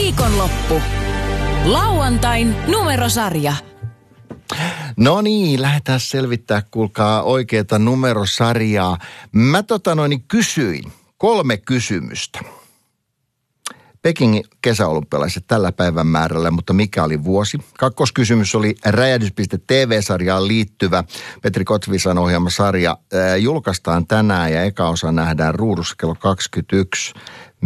Viikonloppu. Lauantain numerosarja. No niin, lähdetään selvittää, kuulkaa, oikeata numerosarjaa. Mä kysyin 3 kysymystä. Pekingin kesäolympialaiset tällä päivän määrällä, mutta mikä oli vuosi? Kakkoskysymys oli Räjähdys.tv-sarjaan liittyvä Petri Kotvisan ohjaama sarja. Julkaistaan tänään ja eka osa nähdään ruudussa kello 21.